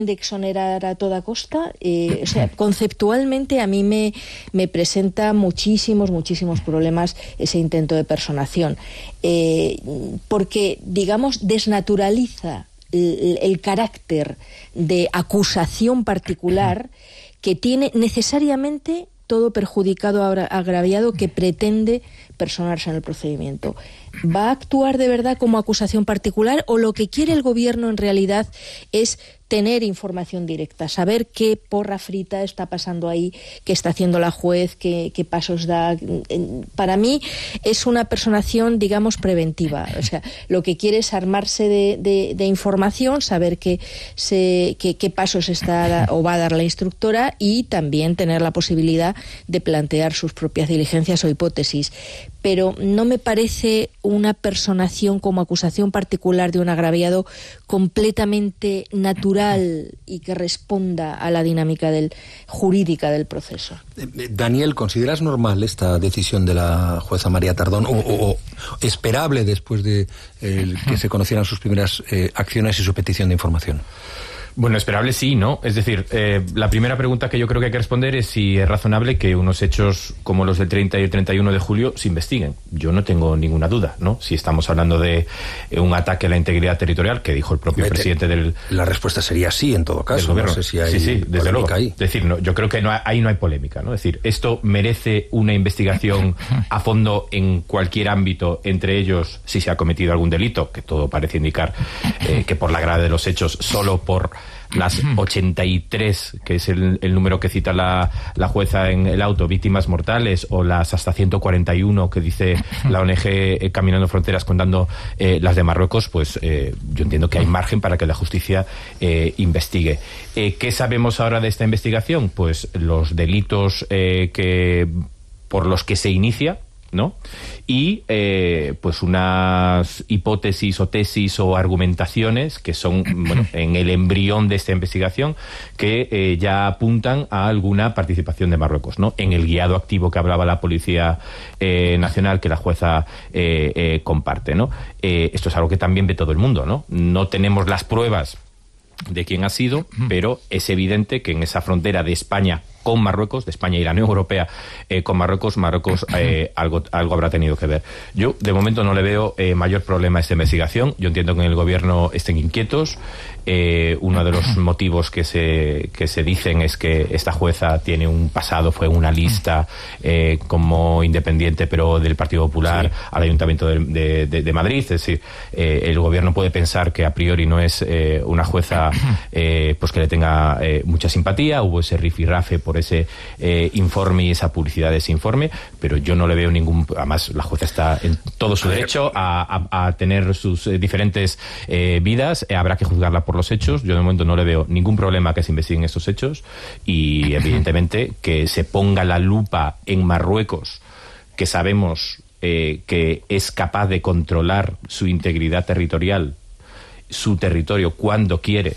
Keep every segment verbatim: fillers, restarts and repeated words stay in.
de exonerar a toda costa, eh, o sea, conceptualmente a mí me, me presenta muchísimos, muchísimos problemas ese intento de personación, eh, porque, digamos, desnaturaliza el, el carácter de acusación particular que tiene necesariamente todo perjudicado, agraviado, que pretende personarse en el procedimiento. ¿Va a actuar de verdad como acusación particular o lo que quiere el gobierno en realidad es tener información directa, saber qué porra frita está pasando ahí, qué está haciendo la juez, qué, qué pasos da? Para mí es una personación, digamos, preventiva. O sea, lo que quiere es armarse de, de, de información, saber qué, se, qué, qué pasos está o va a dar la instructora y también tener la posibilidad de plantear sus propias diligencias o hipótesis. Pero no me parece una personación como acusación particular de un agraviado completamente natural y que responda a la dinámica del, jurídica del proceso. Daniel, ¿consideras normal esta decisión de la jueza María Tardón o, o, o esperable después de eh, que se conocieran sus primeras eh, acciones y su petición de información? Bueno, esperable sí, ¿no? Es decir, eh, la primera pregunta que yo creo que hay que responder es si es razonable que unos hechos como los del treinta y el treinta y uno de julio se investiguen. Yo no tengo ninguna duda, ¿no? Si estamos hablando de eh, un ataque a la integridad territorial, que dijo el propio Vete, presidente del... La respuesta sería sí, en todo caso. No sé si hay sí, sí, desde luego. Ahí. Es decir, no, yo creo que no hay, ahí no hay polémica, ¿no? Es decir, esto merece una investigación a fondo en cualquier ámbito, entre ellos si se ha cometido algún delito, que todo parece indicar eh, que por la gravedad de los hechos, solo por las ochenta y tres, que es el, el número que cita la, la jueza en el auto, víctimas mortales, o las hasta ciento cuarenta y uno que dice la O N G eh, Caminando Fronteras contando eh, las de Marruecos, pues eh, yo entiendo que hay margen para que la justicia eh, investigue. Eh, ¿Qué sabemos ahora de esta investigación? Pues los delitos eh, que por los que se inicia, ¿no? Y eh, pues unas hipótesis o tesis o argumentaciones que son, bueno, en el embrión de esta investigación, que eh, ya apuntan a alguna participación de Marruecos, ¿no? En el guiado activo que hablaba la Policía eh, Nacional, que la jueza eh, eh, comparte, ¿no? Eh, esto es algo que también ve todo el mundo, ¿no? No tenemos las pruebas de quién ha sido, pero es evidente que en esa frontera de España con Marruecos, de España y la Unión Europea eh, con Marruecos, Marruecos eh, algo, algo habrá tenido que ver. Yo, de momento, no le veo eh, mayor problema a esta investigación. Yo entiendo que en el gobierno estén inquietos. Eh, uno de los motivos que se, que se dicen es que esta jueza tiene un pasado, fue una lista eh, como independiente, pero del Partido Popular, sí, al Ayuntamiento de, de, de, de Madrid. Es decir, eh, el gobierno puede pensar que a priori no es eh, una jueza eh, pues que le tenga eh, mucha simpatía. Hubo ese rifirrafe por ese eh, informe y esa publicidad de ese informe, pero yo no le veo ningún... Además, la jueza está en todo su derecho a, a, a tener sus eh, diferentes eh, vidas. Eh, habrá que juzgarla por los hechos. Yo de momento no le veo ningún problema que se investiguen estos hechos y, evidentemente, que se ponga la lupa en Marruecos, que sabemos eh, que es capaz de controlar su integridad territorial, su territorio cuando quiere,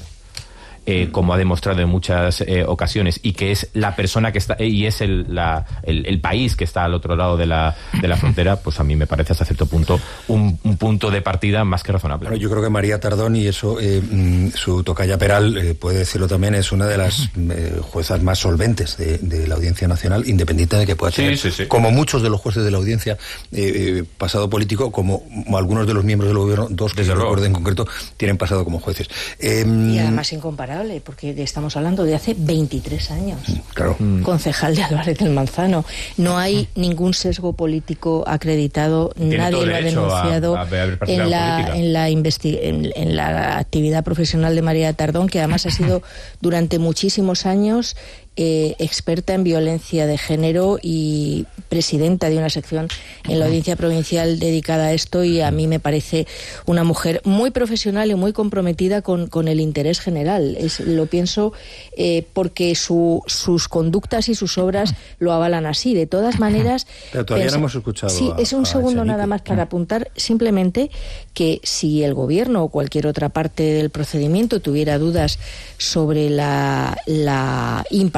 Eh, como ha demostrado en muchas eh, ocasiones, y que es la persona que está, eh, y es el, la, el, el país que está al otro lado de la, de la frontera, pues a mí me parece hasta cierto punto un, un punto de partida más que razonable. Bueno, yo creo que María Tardón, y eso eh, su tocaya Peral eh, puede decirlo también, es una de las eh, juezas más solventes de, de la Audiencia Nacional, independiente de que pueda tener, sí, sí, sí. como muchos de los jueces de la Audiencia, eh, eh, pasado político, como algunos de los miembros del gobierno, dos que yo recuerdo en concreto, tienen pasado como jueces. Eh, y además incomparable, porque estamos hablando de hace veintitrés años. Claro. Concejal de Álvarez del Manzano. No hay ningún sesgo político acreditado, Tiene nadie lo ha denunciado a, a en, la, en, la investi- en, en la actividad profesional de María Tardón, que además ha sido durante muchísimos años Eh, experta en violencia de género y presidenta de una sección en la Audiencia Provincial dedicada a esto, y a mí me parece una mujer muy profesional y muy comprometida con, con el interés general. Es, lo pienso eh, porque su, sus conductas y sus obras lo avalan así. De todas maneras... Pero todavía pensa, no hemos escuchado Sí, a, es un segundo Echenique. Nada más para apuntar simplemente que si el gobierno o cualquier otra parte del procedimiento tuviera dudas sobre la, la imparcialidad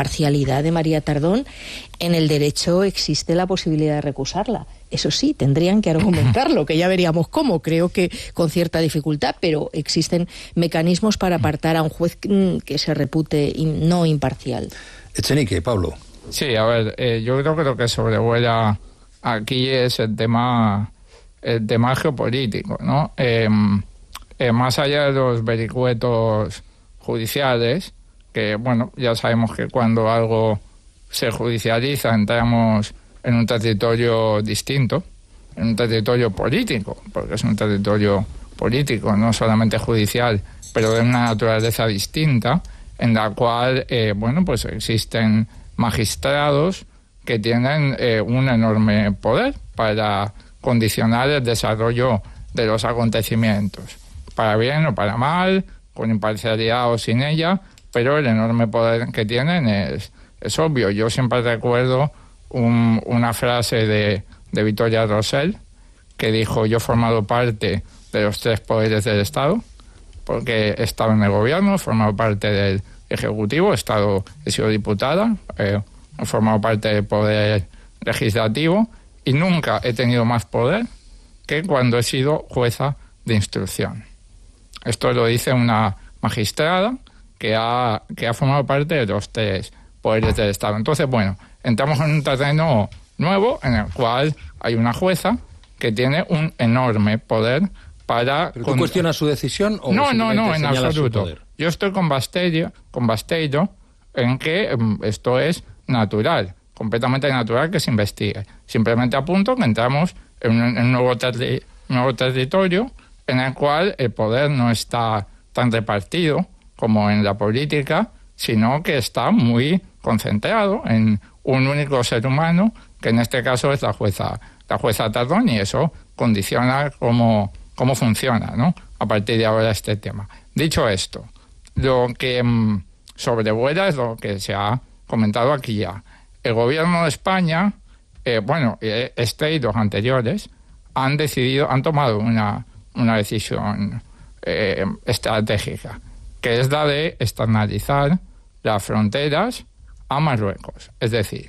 imparcialidad de María Tardón, en el derecho existe la posibilidad de recusarla. Eso sí, tendrían que argumentarlo, que ya veríamos cómo, creo que con cierta dificultad, pero existen mecanismos para apartar a un juez que se repute no imparcial. Echenique, Pablo. Sí, a ver, eh, yo creo que lo que sobrevuela aquí es el tema, el tema geopolítico, ¿no? Eh, eh, más allá de los vericuetos judiciales, que, bueno, ya sabemos que cuando algo se judicializa entramos en un territorio distinto, en un territorio político, porque es un territorio político, no solamente judicial, pero de una naturaleza distinta, en la cual, eh, bueno, pues existen magistrados que tienen eh, un enorme poder para condicionar el desarrollo de los acontecimientos, para bien o para mal, con imparcialidad o sin ella, pero el enorme poder que tienen es, es obvio. Yo siempre recuerdo un, una frase de, de Victoria Rosell, que dijo: yo he formado parte de los tres poderes del Estado, porque he estado en el gobierno, he formado parte del Ejecutivo, he, estado, he sido diputada, eh, he formado parte del poder legislativo y nunca he tenido más poder que cuando he sido jueza de instrucción. Esto lo dice una magistrada que ha, que ha formado parte de los tres poderes del Estado. Entonces, bueno, entramos en un terreno nuevo en el cual hay una jueza que tiene un enorme poder para... ¿Pero tú con... cuestionas su decisión o no, no, no, en absoluto. Yo estoy con Bastello, con Bastello en que um, esto es natural, completamente natural que se investigue. Simplemente apunto que entramos en un, en un nuevo, terri- nuevo territorio en el cual el poder no está tan repartido como en la política, sino que está muy concentrado en un único ser humano, que en este caso es la jueza, la jueza Tardón, y eso condiciona cómo, cómo funciona, ¿no?, a partir de ahora este tema. Dicho esto, lo que mmm, sobrevuela es lo que se ha comentado aquí ya. El gobierno de España, eh, bueno, este y los anteriores, han decidido, han tomado una, una decisión eh, estratégica, que es la de externalizar las fronteras a Marruecos. Es decir,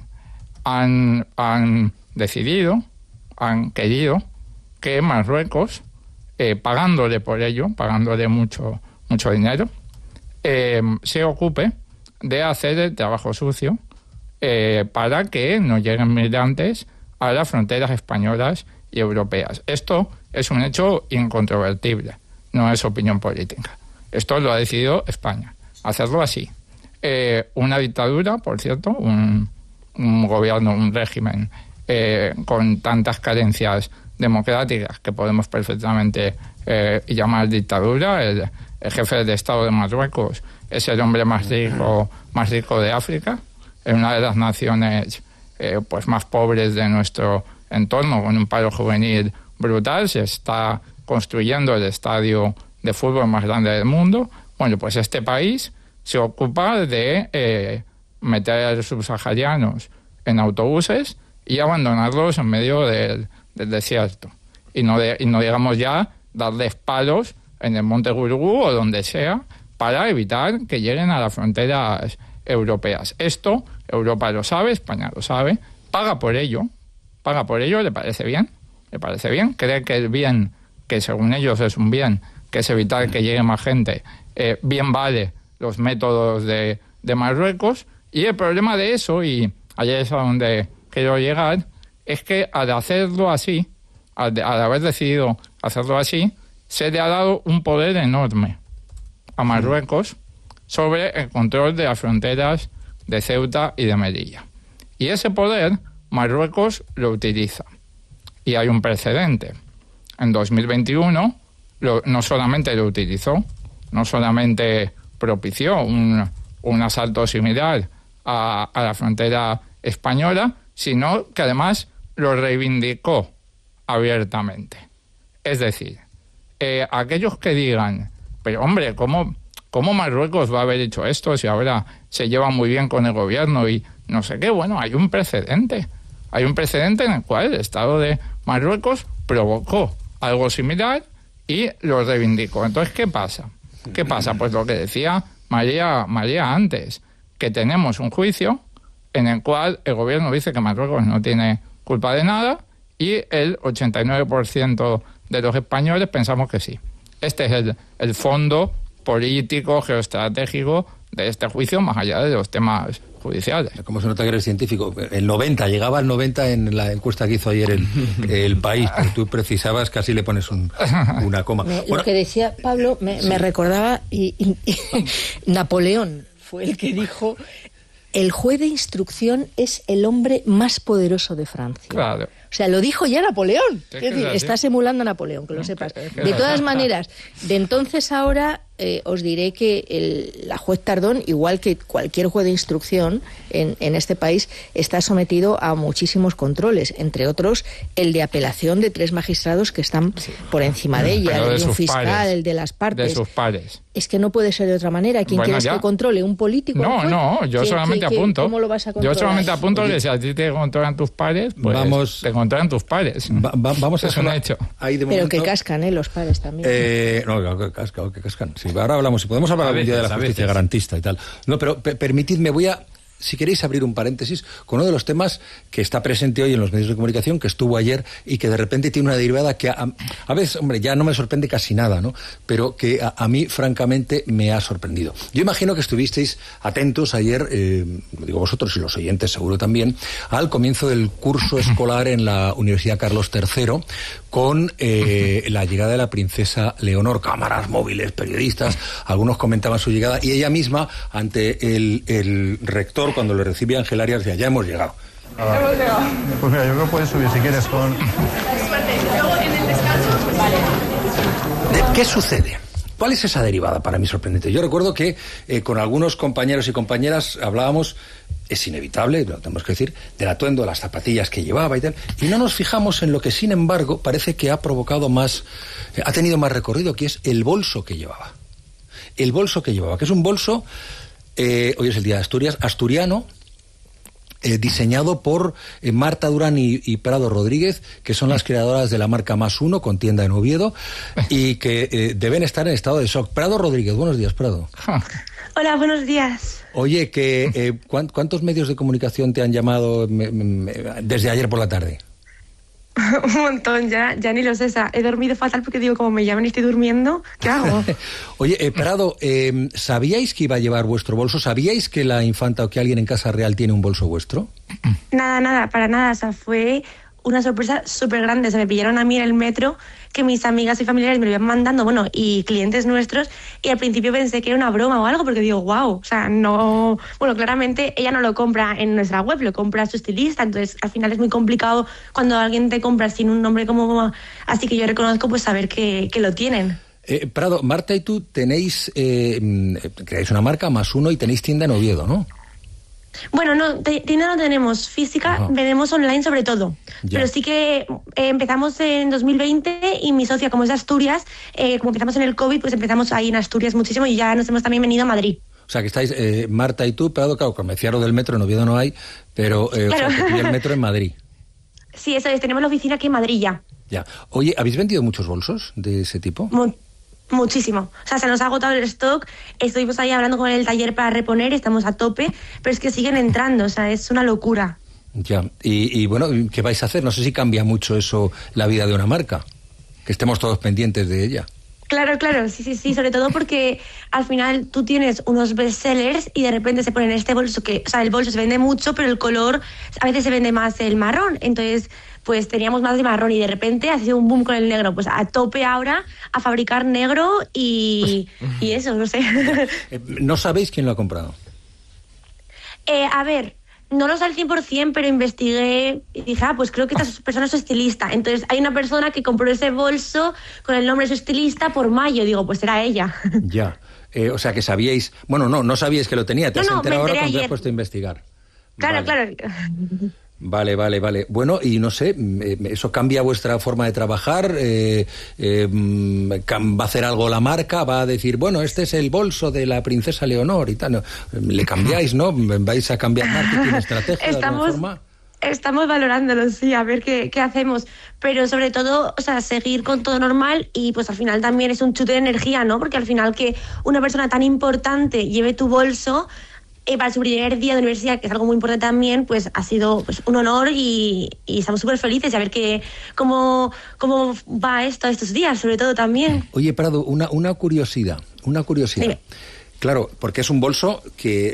han, han decidido, han querido que Marruecos, eh, pagándole por ello, pagándole mucho, mucho dinero, eh, se ocupe de hacer el trabajo sucio eh, para que no lleguen migrantes a las fronteras españolas y europeas. Esto es un hecho incontrovertible, no es opinión política. Esto lo ha decidido España, hacerlo así. Eh, una dictadura, por cierto, un, un gobierno, un régimen eh, con tantas carencias democráticas que podemos perfectamente eh, llamar dictadura. El, el jefe de Estado de Marruecos es el hombre más rico, más rico de África, en una de las naciones eh, pues más pobres de nuestro entorno, con un paro juvenil brutal. Se está construyendo el estadio de fútbol más grande del mundo. Bueno, pues este país se ocupa de eh, meter a los subsaharianos en autobuses y abandonarlos en medio del, del desierto. Y no, de, y no digamos ya darles palos en el Monte Gurugú o donde sea para evitar que lleguen a las fronteras europeas. Esto Europa lo sabe, España lo sabe, paga por ello, paga por ello, le parece bien, le parece bien, cree que el bien, que según ellos es un bien, que es evitar que llegue más gente, eh, bien vale los métodos de, de Marruecos. Y el problema de eso, y allá es a donde quiero llegar, es que al hacerlo así, al, de, al haber decidido hacerlo así, se le ha dado un poder enorme a Marruecos sobre el control de las fronteras de Ceuta y de Melilla. Y ese poder Marruecos lo utiliza. Y hay un precedente. En dos mil veintiuno lo, no solamente lo utilizó, no solamente propició un, un asalto similar a, a la frontera española, sino que además lo reivindicó abiertamente. Es decir, eh, aquellos que digan, pero hombre, ¿cómo, ¿cómo Marruecos va a haber hecho esto si ahora se lleva muy bien con el gobierno y no sé qué? Bueno, hay un precedente. Hay un precedente en el cual el Estado de Marruecos provocó algo similar y lo reivindicó. Entonces, ¿qué pasa? ¿Qué pasa? Pues lo que decía María, María antes, que tenemos un juicio en el cual el gobierno dice que Marruecos no tiene culpa de nada y el ochenta y nueve por ciento de los españoles pensamos que sí. Este es el, el fondo político, geoestratégico de este juicio, más allá de los temas judiciales. Como se nota que eres científico, el noventa, llegaba al noventa en la encuesta que hizo ayer el, el País, pero tú precisabas, casi le pones un, una coma. Me, bueno, lo que decía Pablo me, sí. me recordaba, y, y, y Napoleón fue el que dijo: el juez de instrucción es el hombre más poderoso de Francia. Claro. O sea, lo dijo ya Napoleón. Es, es decir, así. Estás emulando a Napoleón, que lo sepas. De todas maneras, de entonces a ahora, eh, os diré que el, la juez Tardón, igual que cualquier juez de instrucción en, en este país, está sometido a muchísimos controles, entre otros el de apelación de tres magistrados que están sí. por encima de ella, Pero el de un fiscal, pares, el de las partes. De sus pares. Es que no puede ser de otra manera. ¿Quién bueno, quieres ya. que controle? ¿Un político? No, ¿Un no, yo solamente ¿Qué, qué, apunto. ¿Cómo lo vas a controlar? Yo solamente apunto Oye, que si a ti te controlan tus pares, pues vamos, te controlan tus pares. Va, va, vamos a es un hecho. Ahí de Pero momento, que cascan, ¿eh? Los pares también. Eh, no, claro que cascan, que cascan. Sí, ahora hablamos, si podemos hablar algún día de la justicia garantista y tal. No, pero pe- permitidme, voy a... Si queréis abrir un paréntesis con uno de los temas que está presente hoy en los medios de comunicación, que estuvo ayer y que de repente tiene una derivada que a, a veces, hombre, ya no me sorprende casi nada, ¿no? Pero que a, a mí, francamente, me ha sorprendido. Yo imagino que estuvisteis atentos ayer, eh, digo vosotros y los oyentes seguro también, al comienzo del curso escolar en la Universidad Carlos tercero con eh, la llegada de la princesa Leonor, cámaras móviles, periodistas, algunos comentaban su llegada y ella misma, ante el, el rector, cuando le recibía Ángel Arias, decía: ya hemos llegado. Ah, hemos llegado. Pues mira, yo creo que puedes subir si quieres con... Luego en el descanso, vale. ¿Qué sucede? ¿Cuál es esa derivada para mí sorprendente? Yo recuerdo que eh, con algunos compañeros y compañeras hablábamos, es inevitable, lo tenemos que decir, del atuendo, de las zapatillas que llevaba y tal, y no nos fijamos en lo que, sin embargo, parece que ha provocado más, eh, ha tenido más recorrido, que es el bolso que llevaba. El bolso que llevaba, que es un bolso... Eh, hoy es el día de Asturias, asturiano, eh, diseñado por eh, Marta Durán y, y Prado Rodríguez, que son las creadoras de la marca Más Uno, con tienda en Oviedo, y que eh, deben estar en estado de shock. Prado Rodríguez, buenos días, Prado. Hola, buenos días. Oye, que eh, ¿cuántos medios de comunicación te han llamado me, me, desde ayer por la tarde? Un montón, ya, ya ni lo sé. O sea, he dormido fatal porque digo, como me llaman y estoy durmiendo, ¿qué hago? Oye, eh, Prado, eh, ¿sabíais que iba a llevar vuestro bolso? ¿Sabíais que la infanta o que alguien en Casa Real tiene un bolso vuestro? Nada, nada, para nada. O sea, fue una sorpresa súper grande. Se me pillaron a mí en el metro, que mis amigas y familiares me lo iban mandando, bueno, y clientes nuestros, y al principio pensé que era una broma o algo, porque digo, wow, o sea, no... Bueno, claramente ella no lo compra en nuestra web, lo compra su estilista, entonces al final es muy complicado cuando alguien te compra sin un nombre como... Así que yo reconozco, pues, saber que, que lo tienen. Eh, Prado, Marta y tú tenéis, eh, creáis una marca, Más Uno, y tenéis tienda en Oviedo, ¿no? Bueno, no, tienda no tenemos física, Ajá. vendemos online sobre todo. Ya. Pero sí que eh, empezamos en dos mil veinte y mi socia, como es de Asturias, eh, como empezamos en el COVID, pues empezamos ahí en Asturias muchísimo y ya nos hemos también venido a Madrid. O sea, que estáis, eh, Marta y tú, Prado, claro, con Meciaro del metro en Oviedo no hay, pero eh, claro. O sea, que pilla el metro en Madrid. Sí, eso es, tenemos la oficina aquí en Madrid ya. Ya. Oye, ¿habéis vendido muchos bolsos de ese tipo? Mu- Muchísimo. O sea, se nos ha agotado el stock. Estuvimos ahí hablando con el taller para reponer, estamos a tope, pero es que siguen entrando, o sea, es una locura. Ya. Y, y bueno, ¿qué vais a hacer? No sé si cambia mucho eso la vida de una marca, que estemos todos pendientes de ella. Claro, claro, sí, sí, sí, sobre todo porque al final tú tienes unos bestsellers y de repente se ponen este bolso que, o sea, el bolso se vende mucho, pero el color a veces se vende más el marrón, entonces pues teníamos más de marrón y de repente ha sido un boom con el negro, pues a tope ahora a fabricar negro y, y eso, no sé. ¿No sabéis quién lo ha comprado? Eh, a ver, no lo sé al cien por ciento, pero investigué y dije, ah, pues creo que esta persona es su estilista. Entonces hay una persona que compró ese bolso con el nombre de su estilista por mayo. Digo, pues era ella. Ya, eh, o sea que sabíais, bueno, no, no sabíais que lo tenía, te no, has no, enterado ahora cuando ayer. te has puesto a investigar. Claro, vale. claro. Vale, vale, vale. Bueno, y no sé, ¿eso cambia vuestra forma de trabajar? Eh, eh, ¿Va a hacer algo la marca? ¿Va a decir, bueno, este es el bolso de la princesa Leonor y tal? ¿Le cambiáis, no? ¿Vais a cambiar marketing, estrategia Estamos... de alguna forma? Estamos valorándolo, sí, a ver qué, qué hacemos. Pero sobre todo, o sea, seguir con todo normal y pues al final también es un chute de energía, ¿no? Porque al final que una persona tan importante lleve tu bolso, eh, para su primer día de universidad, que es algo muy importante también, pues ha sido pues, un honor y, y estamos súper felices de ver que, cómo, cómo va esto estos días, sobre todo también. Oye, Prado, una, una curiosidad, una curiosidad. Dime. Claro, porque es un bolso que